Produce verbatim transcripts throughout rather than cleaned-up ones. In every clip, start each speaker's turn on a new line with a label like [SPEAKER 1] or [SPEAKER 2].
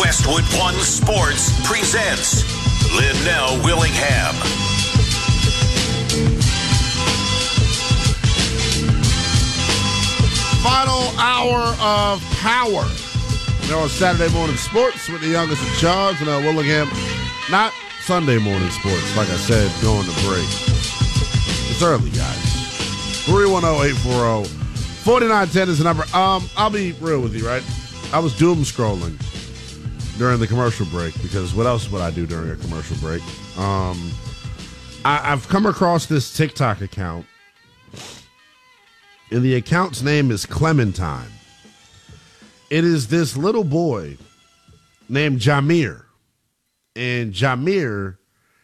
[SPEAKER 1] Westwood One Sports presents Linnell Willingham.
[SPEAKER 2] Final hour of power. They're on Saturday morning sports with the youngest in charge, Linnell Willingham. Not Sunday morning sports, like I said, going to break. It's early, guys. three one zero, eight four zero, four nine one zero is the number. Um, I'll be real with you, right? I was doom scrolling during the commercial break because what else would I do during a commercial break? Um, I, I've come across this TikTok account, and the account's name is Clementine. It is this little boy named Jameer, and Jameer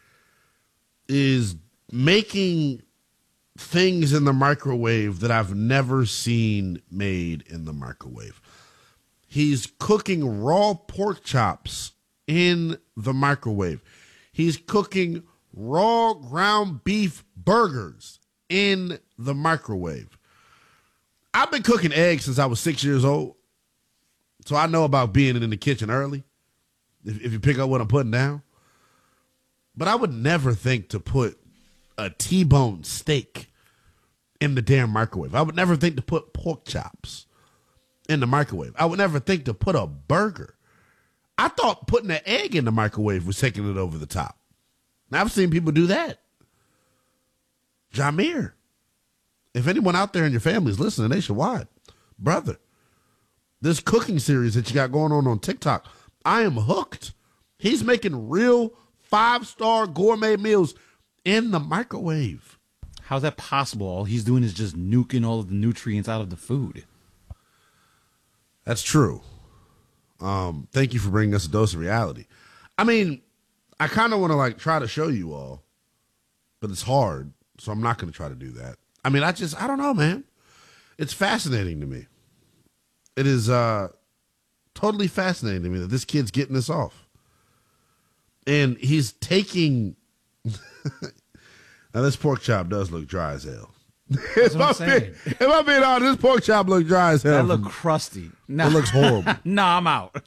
[SPEAKER 2] is making things in the microwave that I've never seen made in the microwave. He's cooking raw pork chops in the microwave. He's cooking raw ground beef burgers in the microwave. I've been cooking eggs since I was six years old, so I know about being in the kitchen early, if, if you pick up what I'm putting down. But I would never think to put a T-bone steak in the damn microwave. I would never think to put pork chops in the microwave. I would never think to put a burger. I thought putting an egg in the microwave was taking it over the top. Now, I've seen people do that. Jameer, if anyone out there in your family is listening nationwide, brother, this cooking series that you got going on on TikTok, I am hooked. He's making real five-star gourmet meals in the microwave.
[SPEAKER 3] How's that possible? All he's doing is just nuking all of the nutrients out of the food.
[SPEAKER 2] That's true. Um, thank you for bringing us a dose of reality. I mean, I kind of want to like try to show you all, but it's hard, so I'm not going to try to do that. I mean, I just, I don't know, man. It's fascinating to me. It is uh, totally fascinating to me that this kid's getting this off. And he's taking, now this pork chop does look dry as hell.
[SPEAKER 3] That's what I'm saying.
[SPEAKER 2] If I'm being honest, this pork chop looks dry as hell.
[SPEAKER 3] That look crusty. Nah.
[SPEAKER 2] It looks horrible.
[SPEAKER 3] Nah, I'm out.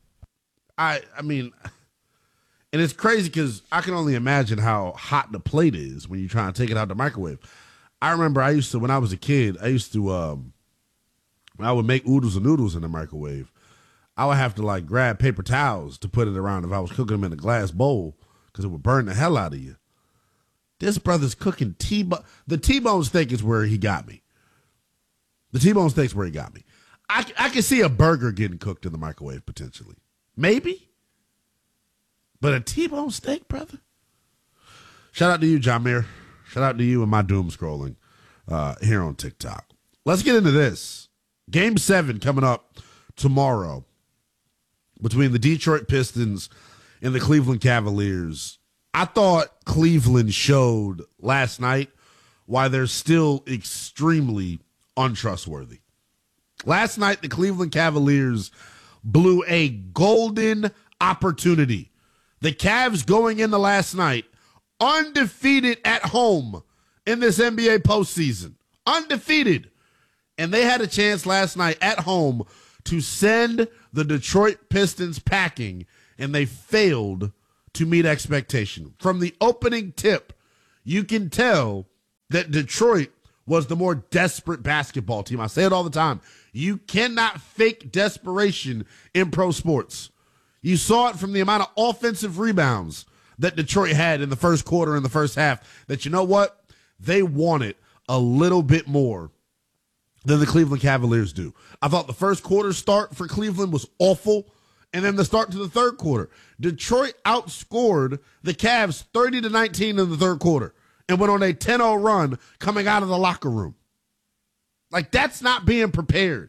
[SPEAKER 2] I I mean, and it's crazy because I can only imagine how hot the plate is when you try and take it out the microwave. I remember I used to, when I was a kid, I used to, um, when I would make oodles and noodles in the microwave, I would have to like grab paper towels to put it around if I was cooking them in a glass bowl because it would burn the hell out of you. This brother's cooking T-bone. The T-bone steak is where he got me. The T-bone steak's where he got me. I, I can see a burger getting cooked in the microwave potentially. Maybe. But a T-bone steak, brother? Shout out to you, Jameer. Shout out to you and my doom scrolling uh, here on TikTok. Let's get into this. Game seven coming up tomorrow between the Detroit Pistons and the Cleveland Cavaliers. I thought Cleveland showed last night why they're still extremely untrustworthy. Last night, the Cleveland Cavaliers blew a golden opportunity. The Cavs going into last night undefeated at home in this N B A postseason. Undefeated. And they had a chance last night at home to send the Detroit Pistons packing, and they failed to meet expectation. From the opening tip, you can tell that Detroit was the more desperate basketball team. I say it all the time. You cannot fake desperation in pro sports. You saw it from the amount of offensive rebounds that Detroit had in the first quarter and the first half, that you know what? They wanted a little bit more than the Cleveland Cavaliers do. I thought the first quarter start for Cleveland was awful. And then the start to the third quarter, Detroit outscored the Cavs thirty to nineteen in the third quarter and went on a ten oh run coming out of the locker room. Like, that's not being prepared.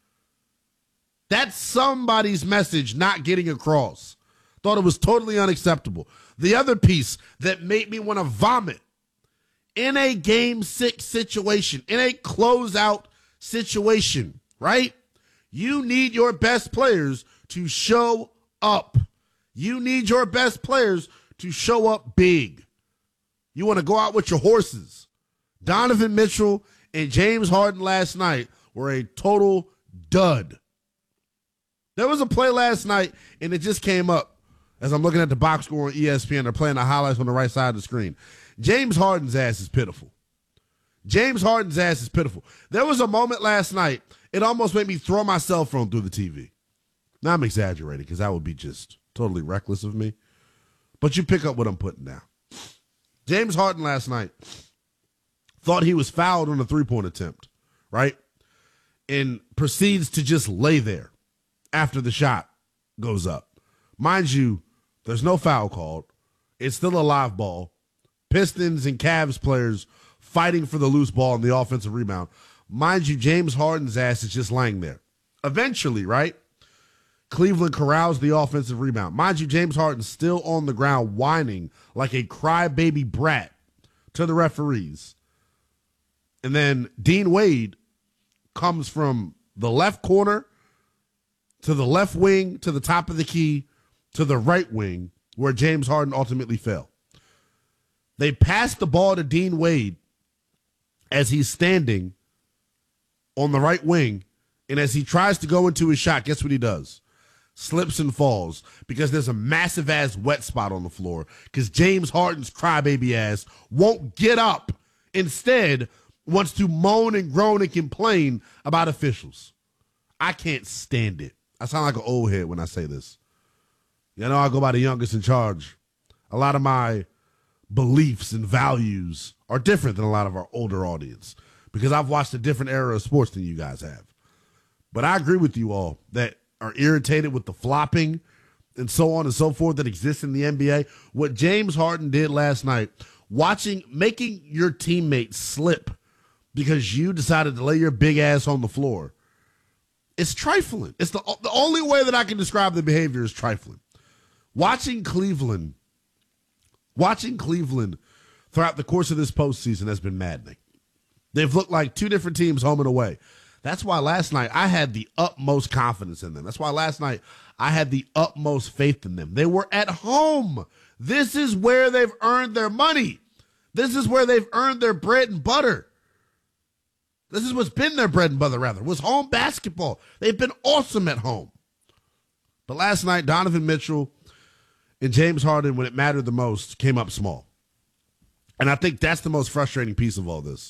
[SPEAKER 2] That's somebody's message not getting across. Thought it was totally unacceptable. The other piece that made me want to vomit, in a game six situation, in a closeout situation, right? You need your best players to show up. You need your best players to show up big. You want to go out with your horses. Donovan Mitchell and James Harden last night were a total dud. There was a play last night, and it just came up as I'm looking at the box score on E S P N. They're playing the highlights on the right side of the screen. James Harden's ass is pitiful. James Harden's ass is pitiful. There was a moment last night, it almost made me throw my cell phone through the T V. Now I'm exaggerating because that would be just totally reckless of me. But you pick up what I'm putting down. James Harden last night thought he was fouled on a three-point attempt, right? And proceeds to just lay there after the shot goes up. Mind you, there's no foul called. It's still a live ball. Pistons and Cavs players fighting for the loose ball and the offensive rebound. Mind you, James Harden's ass is just laying there. Eventually, right? Cleveland corrals the offensive rebound. Mind you, James Harden's still on the ground whining like a crybaby brat to the referees. And then Dean Wade comes from the left corner to the left wing to the top of the key to the right wing where James Harden ultimately fell. They pass the ball to Dean Wade as he's standing on the right wing, and as he tries to go into his shot, guess what he does? Slips and falls because there's a massive ass wet spot on the floor because James Harden's crybaby ass won't get up. Instead, wants to moan and groan and complain about officials. I can't stand it. I sound like an old head when I say this. You know, I go by the youngest in charge. A lot of my beliefs and values are different than a lot of our older audience because I've watched a different era of sports than you guys have. But I agree with you all that are irritated with the flopping and so on and so forth that exists in the N B A. What James Harden did last night, watching, making your teammates slip because you decided to lay your big ass on the floor, it's trifling. It's the, the only way that I can describe the behavior is trifling. Watching Cleveland, watching Cleveland throughout the course of this postseason has been maddening. They've looked like two different teams home and away. That's why last night I had the utmost confidence in them. That's why last night I had the utmost faith in them. They were at home. This is where they've earned their money. This is where they've earned their bread and butter. This is what's been their bread and butter, rather, was home basketball. They've been awesome at home. But last night, Donovan Mitchell and James Harden, when it mattered the most, came up small. And I think that's the most frustrating piece of all this.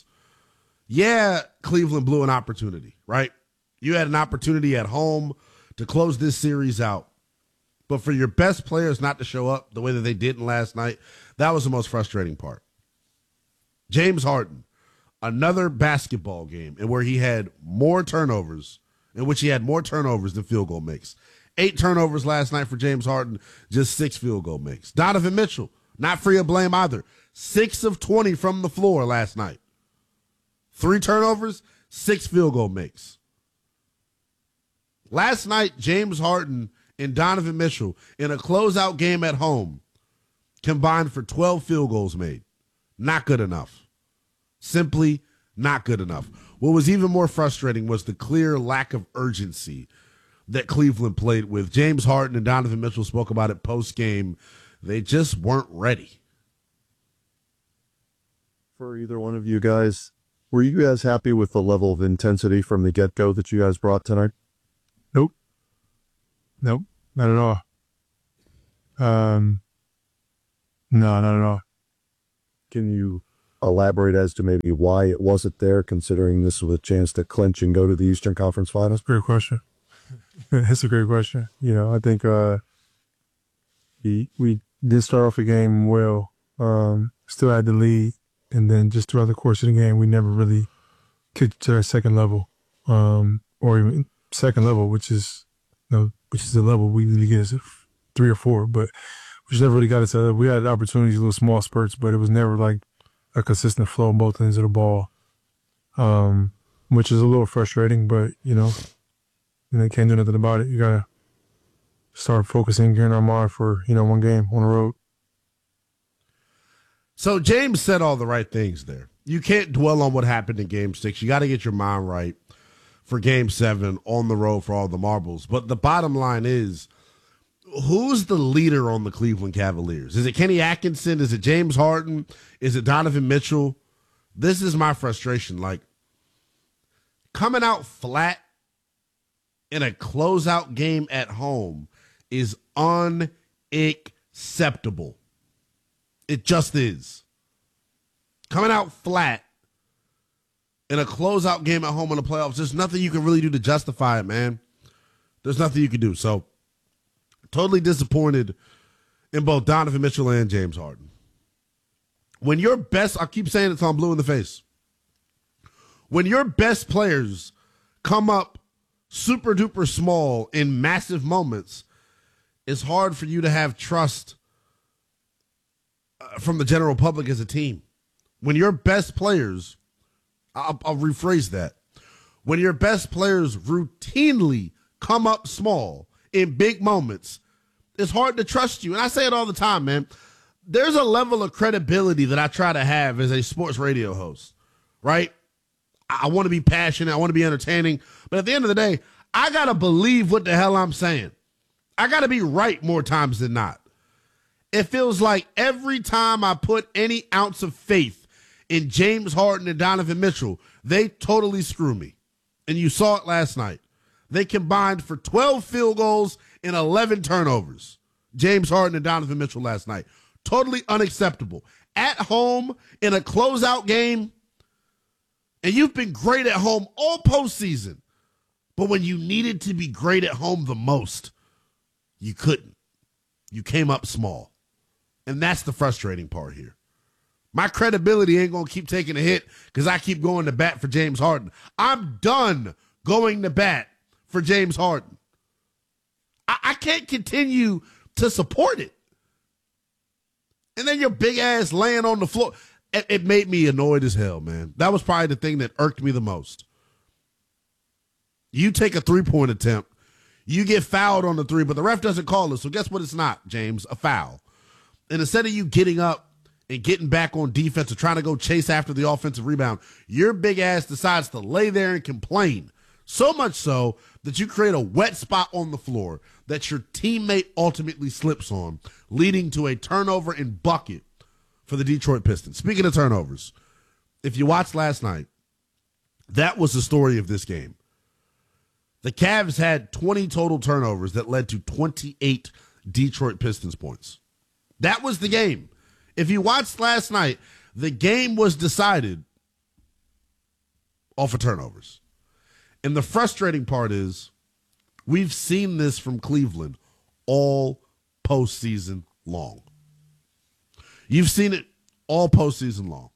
[SPEAKER 2] Yeah, Cleveland blew an opportunity, right? You had an opportunity at home to close this series out. But for your best players not to show up the way that they didn't last night, that was the most frustrating part. James Harden, another basketball game in where he had more turnovers, in which he had more turnovers than field goal makes. Eight turnovers last night for James Harden, just six field goal makes. Donovan Mitchell, not free of blame either. Six of twenty from the floor last night. Three turnovers, six field goal makes. Last night, James Harden and Donovan Mitchell in a closeout game at home combined for twelve field goals made. Not good enough. Simply not good enough. What was even more frustrating was the clear lack of urgency that Cleveland played with. James Harden and Donovan Mitchell spoke about it post-game. They just weren't ready.
[SPEAKER 4] For either one of you guys, were you guys happy with the level of intensity from the get-go that you guys brought tonight?
[SPEAKER 5] Nope. Nope. Not at all. Um, no, not at all.
[SPEAKER 4] Can you elaborate as to maybe why it wasn't there, considering this was a chance to clinch and go to the Eastern Conference Finals?
[SPEAKER 5] Great question. It's a great question. You know, I think uh, we, we did start off the game well, um, still had the lead, and then just throughout the course of the game, we never really kicked to our second level, um, or even second level, which is, you know, which is the level we usually get as three or four, but which never really got us. Uh, we had opportunities, little small spurts, but it was never like a consistent flow on both ends of the ball, um, which is a little frustrating. But you know, you know, can't do nothing about it. You gotta start focusing, getting our mind for you know one game on the road.
[SPEAKER 2] So James said all the right things there. You can't dwell on what happened in Game Six. You got to get your mind right for Game Seven on the road for all the marbles. But the bottom line is, who's the leader on the Cleveland Cavaliers? Is it Kenny Atkinson? Is it James Harden? Is it Donovan Mitchell? This is my frustration. Like, coming out flat in a closeout game at home is unacceptable. It just is. Coming out flat in a closeout game at home in the playoffs, there's nothing you can really do to justify it, man. There's nothing you can do. So, totally disappointed in both Donovan Mitchell and James Harden. When your best, I keep saying it till I'm blue in the face. When your best players come up super duper small in massive moments, it's hard for you to have trust from the general public as a team. When your best players, I'll, I'll rephrase that. When your best players routinely come up small in big moments, it's hard to trust you. And I say it all the time, man. There's a level of credibility that I try to have as a sports radio host, right? I want to be passionate. I want to be entertaining. But at the end of the day, I got to believe what the hell I'm saying. I got to be right more times than not. It feels like every time I put any ounce of faith in James Harden and Donovan Mitchell, they totally screw me. And you saw it last night. They combined for twelve field goals and eleven turnovers. James Harden and Donovan Mitchell last night. Totally unacceptable. At home in a closeout game, and you've been great at home all postseason, but when you needed to be great at home the most, you couldn't. You came up small. And that's the frustrating part here. My credibility ain't going to keep taking a hit because I keep going to bat for James Harden. I'm done going to bat for James Harden. I, I can't continue to support it. And then your big ass laying on the floor. It, it made me annoyed as hell, man. That was probably the thing that irked me the most. You take a three-point attempt. You get fouled on the three, but the ref doesn't call it. So guess what it's not, James? A foul. And instead of you getting up and getting back on defense or trying to go chase after the offensive rebound, your big ass decides to lay there and complain. So much so that you create a wet spot on the floor that your teammate ultimately slips on, leading to a turnover and bucket for the Detroit Pistons. Speaking of turnovers, if you watched last night, that was the story of this game. The Cavs had twenty total turnovers that led to twenty-eight Detroit Pistons points. That was the game. If you watched last night, the game was decided off of turnovers. And the frustrating part is we've seen this from Cleveland all postseason long. You've seen it all postseason long.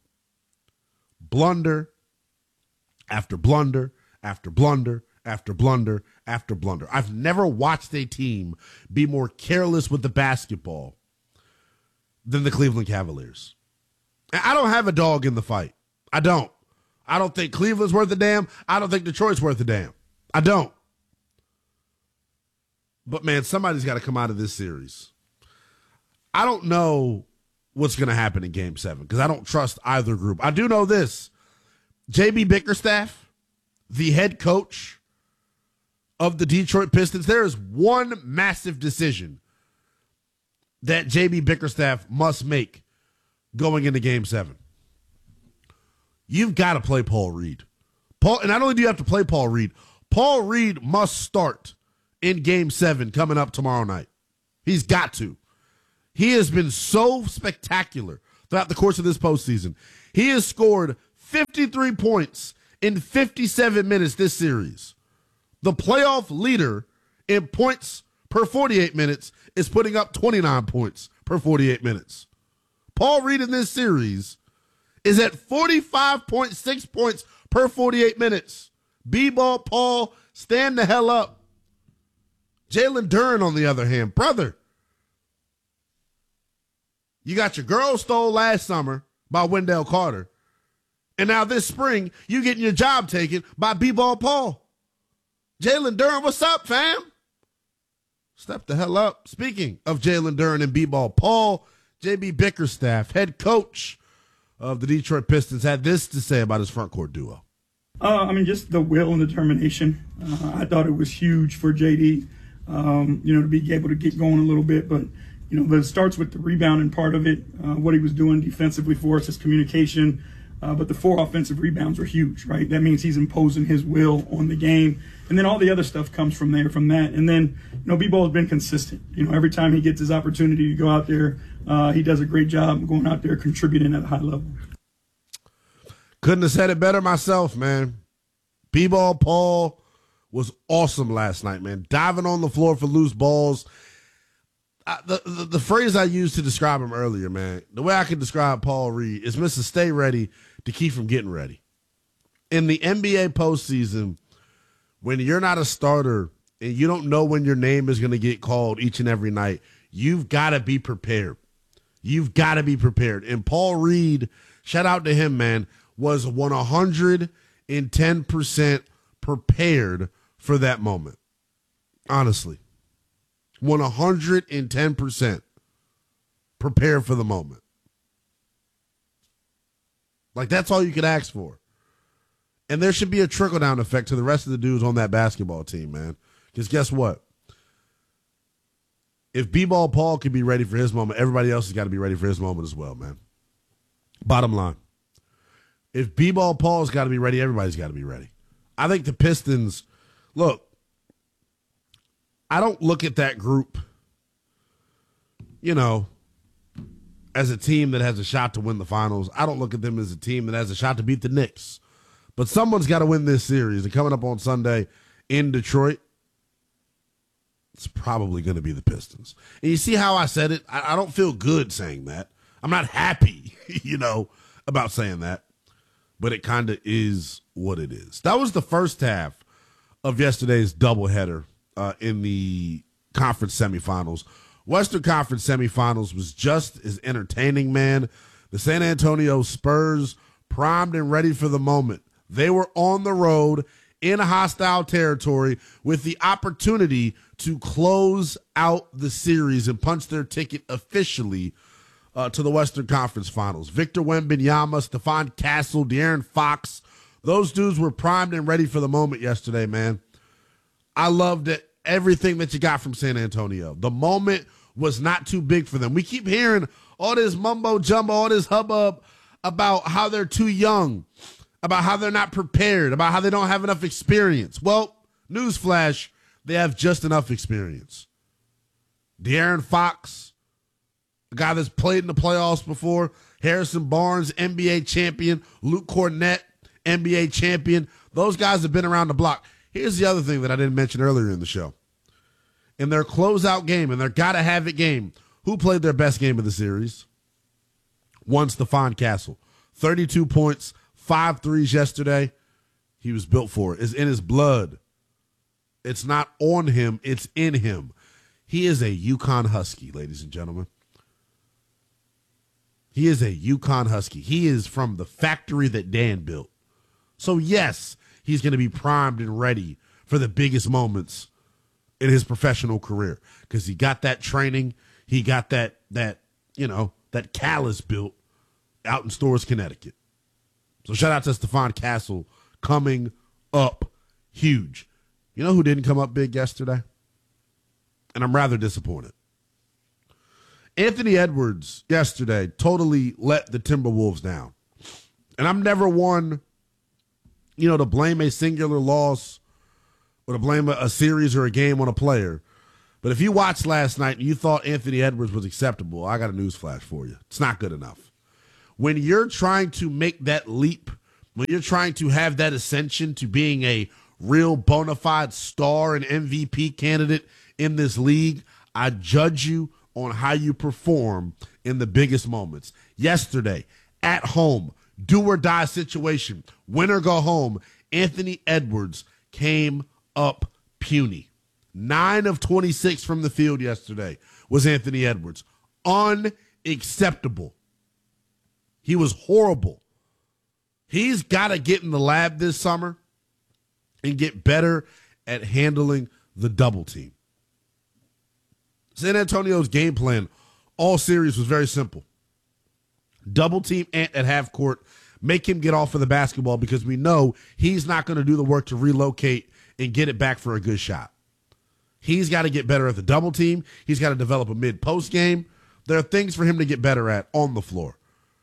[SPEAKER 2] Blunder after blunder after blunder after blunder after blunder. I've never watched a team be more careless with the basketball than the Cleveland Cavaliers. And I don't have a dog in the fight. I don't. I don't think Cleveland's worth a damn. I don't think Detroit's worth a damn. I don't. But, man, somebody's got to come out of this series. I don't know what's going to happen in Game seven because I don't trust either group. I do know this. J B Bickerstaff, the head coach of the Detroit Pistons, there is one massive decision that J B Bickerstaff must make going into Game seven. You've got to play Paul Reed. Paul, and not only do you have to play Paul Reed, Paul Reed must start in Game seven coming up tomorrow night. He's got to. He has been so spectacular throughout the course of this postseason. He has scored fifty-three points in fifty-seven minutes this series. The playoff leader in points per forty-eight minutes is putting up twenty-nine points per forty-eight minutes. Paul Reed in this series is at forty-five point six points per forty-eight minutes. B-ball, Paul, stand the hell up. Jalen Duren, on the other hand, brother, you got your girl stole last summer by Wendell Carter, and now this spring you getting your job taken by B-ball Paul. Jalen Duren, what's up, fam? Step the hell up. Speaking of Jalen Duren and B-ball Paul, J B Bickerstaff, head coach of the Detroit Pistons, had this to say about his front court duo.
[SPEAKER 6] Uh, I mean, just the will and determination. Uh, I thought it was huge for J D, um, you know, to be able to get going a little bit. But, you know, it starts with the rebounding part of it, uh, what he was doing defensively for us, his communication, Uh, but the four offensive rebounds are huge, right? That means he's imposing his will on the game. And then all the other stuff comes from there, from that. And then, you know, B-Ball has been consistent. You know, every time he gets his opportunity to go out there, uh, he does a great job going out there contributing at a high level.
[SPEAKER 2] Couldn't have said it better myself, man. B-Ball Paul was awesome last night, man. Diving on the floor for loose balls. I, the, the the phrase I used to describe him earlier, man, the way I could describe Paul Reed is Mister Stay Ready to keep from getting ready. In the N B A postseason, when you're not a starter and you don't know when your name is going to get called each and every night, you've got to be prepared. You've got to be prepared. And Paul Reed, shout out to him, man, was one hundred ten percent prepared for that moment. Honestly. one hundred ten percent prepared for the moment. Like, that's all you could ask for. And there should be a trickle-down effect to the rest of the dudes on that basketball team, man. Because guess what? If B-Ball Paul can be ready for his moment, everybody else has got to be ready for his moment as well, man. Bottom line. If B-Ball Paul's got to be ready, everybody's got to be ready. I think the Pistons, look, I don't look at that group, you know, as a team that has a shot to win the finals. I don't look at them as a team that has a shot to beat the Knicks. But someone's got to win this series. And coming up on Sunday in Detroit, it's probably going to be the Pistons. And you see how I said it? I, I don't feel good saying that. I'm not happy, you know, about saying that. But it kind of is what it is. That was the first half of yesterday's doubleheader. Uh, in the conference semifinals. Western Conference semifinals was just as entertaining, man. The San Antonio Spurs primed and ready for the moment. They were on the road in hostile territory with the opportunity to close out the series and punch their ticket officially uh, to the Western Conference Finals. Victor Wembanyama, Stephon Castle, De'Aaron Fox, those dudes were primed and ready for the moment yesterday, man. I loved it. Everything that you got from San Antonio. The moment was not too big for them. We keep hearing all this mumbo jumbo, all this hubbub about how they're too young, about how they're not prepared, about how they don't have enough experience. Well, newsflash, they have just enough experience. De'Aaron Fox, a guy that's played in the playoffs before. Harrison Barnes, N B A champion. Luke Cornett, N B A champion. Those guys have been around the block. Here's the other thing that I didn't mention earlier in the show. In their closeout game, in their gotta-have-it game, who played their best game of the series? One, Stephon Castle. thirty-two points, five threes yesterday. He was built for it. It's in his blood. It's not on him. It's in him. He is a UConn Husky, ladies and gentlemen. He is a UConn Husky. He is from the factory that Dan built. So, yes, he's going to be primed and ready for the biggest moments in his professional career because he got that training. He got that, that you know, that callus built out in Storrs, Connecticut. So shout out to Stephon Castle coming up huge. You know who didn't come up big yesterday? And I'm rather disappointed. Anthony Edwards yesterday totally let the Timberwolves down. And I'm never one, you know, to blame a singular loss or to blame a, a series or a game on a player. But if you watched last night and you thought Anthony Edwards was acceptable, I got a news flash for you. It's not good enough. When you're trying to make that leap, when you're trying to have that ascension to being a real bona fide star and M V P candidate in this league, I judge you on how you perform in the biggest moments. Yesterday, at home, do or die situation, win or go home, Anthony Edwards came up puny. nine of twenty-six from the field yesterday was Anthony Edwards. Unacceptable. He was horrible. He's got to get in the lab this summer and get better at handling the double team. San Antonio's game plan all series was very simple. Double team Ant at half court, make him get off of the basketball because we know he's not going to do the work to relocate and get it back for a good shot. He's got to get better at the double team. He's got to develop a mid-post game. There are things for him to get better at on the floor.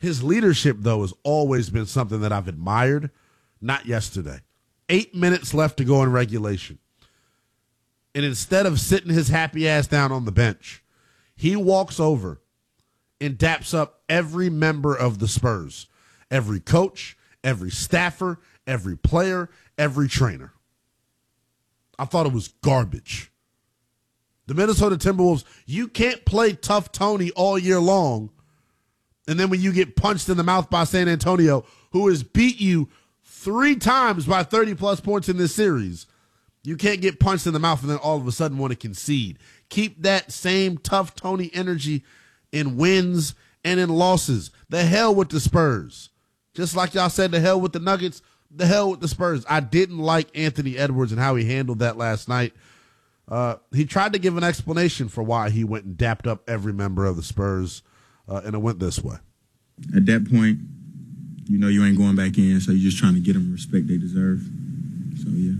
[SPEAKER 2] His leadership, though, has always been something that I've admired, not yesterday. Eight minutes left to go in regulation. And instead of sitting his happy ass down on the bench, he walks over and daps up every member of the Spurs, every coach, every staffer, every player, every trainer. I thought it was garbage. The Minnesota Timberwolves, you can't play tough Tony all year long, and then when you get punched in the mouth by San Antonio, who has beat you three times by thirty-plus points in this series, you can't get punched in the mouth and then all of a sudden want to concede. Keep that same tough Tony energy in wins and in losses. The hell with the Spurs. Just like y'all said, the hell with the Nuggets, the hell with the Spurs. I didn't like Anthony Edwards and how he handled that last night. Uh, he tried to give an explanation for why he went and dapped up every member of the Spurs, uh, and it went this way.
[SPEAKER 7] At that point, you know you ain't going back in, so you're just trying to get them the respect they deserve. So, yeah.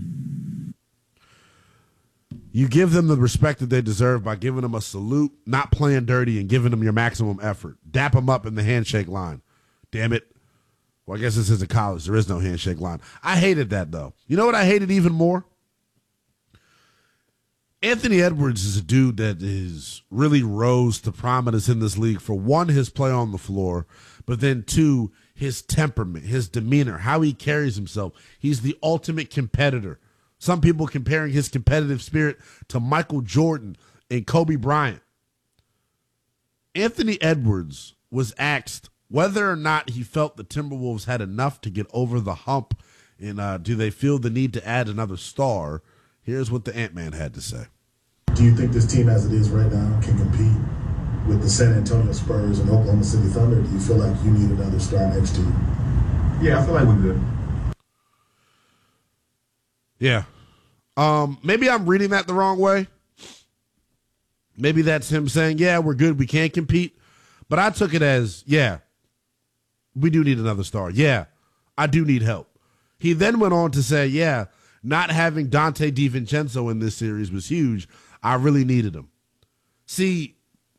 [SPEAKER 2] You give them the respect that they deserve by giving them a salute, not playing dirty, and giving them your maximum effort. Dap them up in the handshake line. Damn it. Well, I guess this isn't college. There is no handshake line. I hated that, though. You know what I hated even more? Anthony Edwards is a dude that is really rose to prominence in this league for, one, his play on the floor, but then, two, his temperament, his demeanor, how he carries himself. He's the ultimate competitor. Some people comparing his competitive spirit to Michael Jordan and Kobe Bryant. Anthony Edwards was asked whether or not he felt the Timberwolves had enough to get over the hump, and uh, do they feel the need to add another star. Here's what the Ant-Man had to say.
[SPEAKER 8] Do you think this team as it is right now can compete with the San Antonio Spurs and Oklahoma City Thunder? Do you feel like you need another star next to you?
[SPEAKER 9] Yeah, I feel like we're good.
[SPEAKER 2] Yeah. Um, maybe I'm reading that the wrong way. Maybe that's him saying, yeah, we're good, we can't compete. But I took it as, yeah, we do need another star. Yeah, I do need help. He then went on to say, yeah, not having Dante DiVincenzo in this series was huge. I really needed him. See,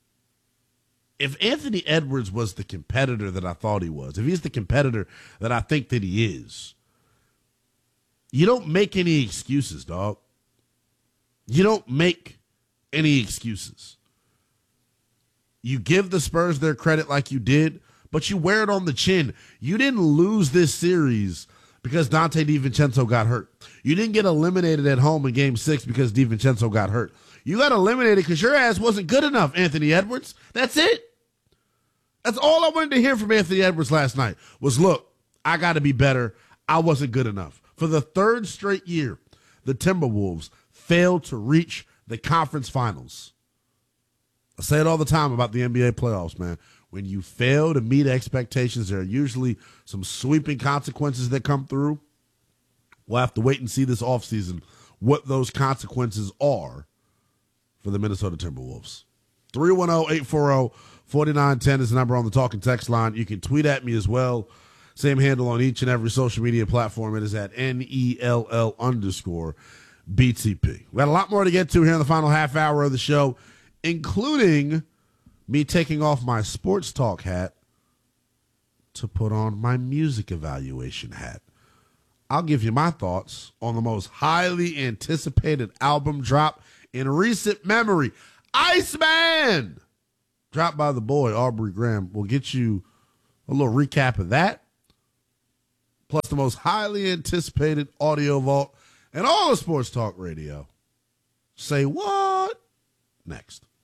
[SPEAKER 2] if Anthony Edwards was the competitor that I thought he was, if he's the competitor that I think that he is, you don't make any excuses, dog. You don't make any excuses. You give the Spurs their credit like you did, but you wear it on the chin. You didn't lose this series because Dante DiVincenzo got hurt. You didn't get eliminated at home in game six because DiVincenzo got hurt. You got eliminated because your ass wasn't good enough, Anthony Edwards. That's it. That's all I wanted to hear from Anthony Edwards last night was, look, I got to be better. I wasn't good enough. For the third straight year, the Timberwolves failed to reach the conference finals. I say it all the time about the N B A playoffs, man. When you fail to meet expectations, there are usually some sweeping consequences that come through. We'll have to wait and see this offseason what those consequences are for the Minnesota Timberwolves. three one zero, eight four zero, four nine one zero is the number on the talking text line. You can tweet at me as well. Same handle on each and every social media platform. It is at N E L L underscore B T P. We got a lot more to get to here in the final half hour of the show, including me taking off my sports talk hat to put on my music evaluation hat. I'll give you my thoughts on the most highly anticipated album drop in recent memory, Iceman, dropped by the boy Aubrey Graham. We'll get you a little recap of that, plus the most highly anticipated audio vault and all of sports talk radio. Say what? Next.